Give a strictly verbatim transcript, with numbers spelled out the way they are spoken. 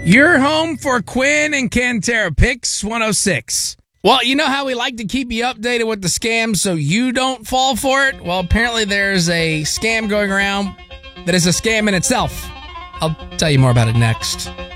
You're home for Quinn and Cantera Picks one oh six. Well, you know how we like to keep you updated with the scams so you don't fall for it? Well, apparently there's a scam going around that is a scam in itself. I'll tell you more about it next.